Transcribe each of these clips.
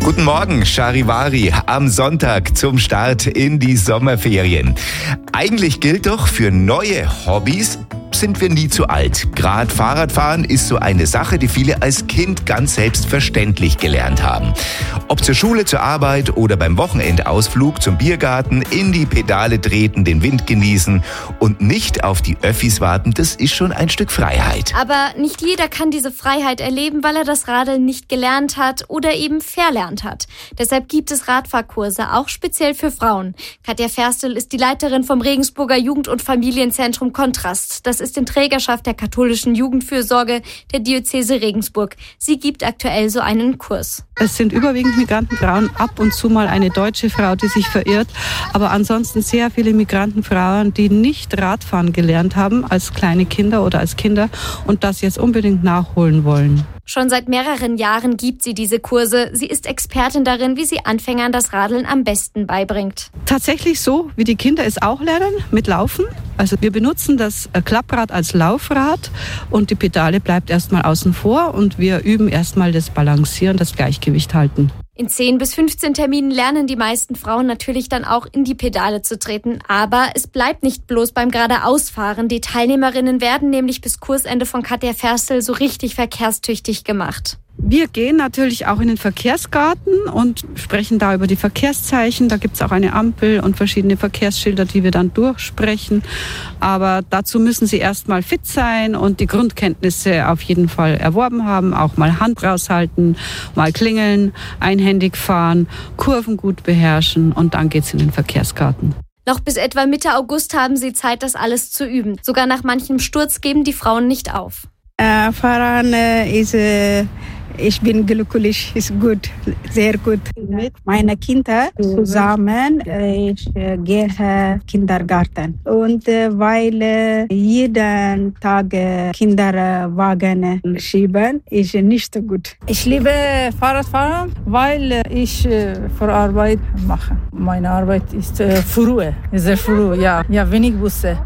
Guten Morgen, Charivari, am Sonntag zum Start in die Sommerferien. Eigentlich gilt doch, für neue Hobbys sind wir nie zu alt. Gerade Fahrradfahren ist so eine Sache, die viele als Kind ganz selbstverständlich gelernt haben. Ob zur Schule, zur Arbeit oder beim Wochenendausflug zum Biergarten, in die Pedale treten, den Wind genießen und nicht auf die Öffis warten, das ist schon ein Stück Freiheit. Aber nicht jeder kann diese Freiheit erleben, weil er das Radeln nicht gelernt hat oder eben verlernt hat. Deshalb gibt es Radfahrkurse, auch speziell für Frauen. Katja Ferstel ist die Leiterin vom Regensburger Jugend- und Familienzentrum Kontrast. Das ist in Trägerschaft der katholischen Jugendfürsorge der Diözese Regensburg. Sie gibt aktuell so einen Kurs. Es sind überwiegend Migrantenfrauen, ab und zu mal eine deutsche Frau, die sich verirrt, aber ansonsten sehr viele Migrantenfrauen, die nicht Radfahren gelernt haben als kleine Kinder oder als Kinder und das jetzt unbedingt nachholen wollen. Schon seit mehreren Jahren gibt sie diese Kurse. Sie ist Expertin darin, wie sie Anfängern das Radeln am besten beibringt. Tatsächlich so, wie die Kinder es auch lernen, mit Laufen. Also wir benutzen das Klapprad als Laufrad und die Pedale bleibt erstmal außen vor und wir üben erstmal das Balancieren, das Gleichgewicht halten. In 10 bis 15 Terminen lernen die meisten Frauen natürlich dann auch in die Pedale zu treten. Aber es bleibt nicht bloß beim Geradeausfahren. Die Teilnehmerinnen werden nämlich bis Kursende von Katja Ferstel so richtig verkehrstüchtig gemacht. Wir gehen natürlich auch in den Verkehrsgarten und sprechen da über die Verkehrszeichen. Da gibt es auch eine Ampel und verschiedene Verkehrsschilder, die wir dann durchsprechen. Aber dazu müssen sie erstmal fit sein und die Grundkenntnisse auf jeden Fall erworben haben. Auch mal Hand raushalten, mal klingeln, einhändig fahren, Kurven gut beherrschen und dann geht's in den Verkehrsgarten. Noch bis etwa Mitte August haben sie Zeit, das alles zu üben. Sogar nach manchem Sturz geben die Frauen nicht auf. Fahren ich bin glücklich, ist gut, sehr gut. Mit meinen Kindern zusammen, ich gehe Kindergarten. Und weil jeden Tag Kinderwagen schieben, ist nicht gut. Ich liebe Fahrradfahren, weil ich für Arbeit mache. Meine Arbeit ist früh, sehr früh, ja, wenig Busse.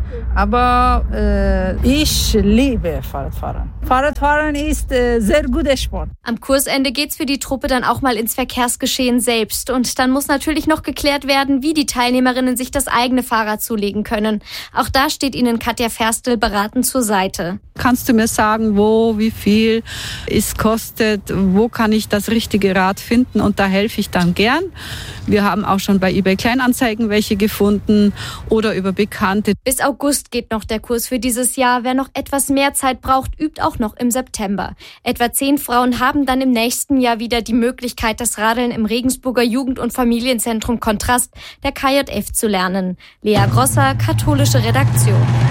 Aber ich liebe Fahrradfahren. Fahrradfahren ist sehr guter Sport. Am Kursende geht's für die Truppe dann auch mal ins Verkehrsgeschehen selbst. Und dann muss natürlich noch geklärt werden, wie die Teilnehmerinnen sich das eigene Fahrrad zulegen können. Auch da steht ihnen Katja Ferstel beratend zur Seite. Kannst du mir sagen, wo, wie viel es kostet, wo kann ich das richtige Rad finden? Und da helfe ich dann gern. Wir haben auch schon bei eBay Kleinanzeigen welche gefunden oder über Bekannte. Bis August geht noch der Kurs für dieses Jahr. Wer noch etwas mehr Zeit braucht, übt auch noch im September. Etwa 10 Frauen haben dann im nächsten Jahr wieder die Möglichkeit, das Radeln im Regensburger Jugend- und Familienzentrum Kontrast der KJF zu lernen. Lea Grosser, katholische Redaktion.